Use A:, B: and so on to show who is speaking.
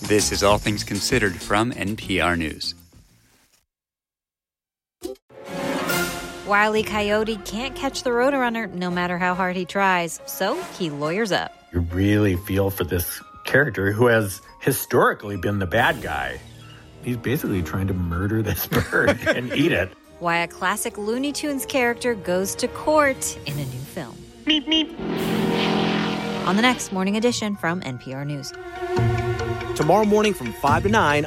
A: This is All Things Considered from NPR News.
B: Wile E. Coyote can't catch the Roadrunner no matter how hard he tries, so he lawyers up.
C: You really feel for this character who has historically been the bad guy. He's basically trying to murder this bird and eat it.
B: Why a classic Looney Tunes character goes to court in a new film.
D: Meep, meep.
B: On the next Morning Edition from NPR News.
D: Tomorrow morning from 5 to 9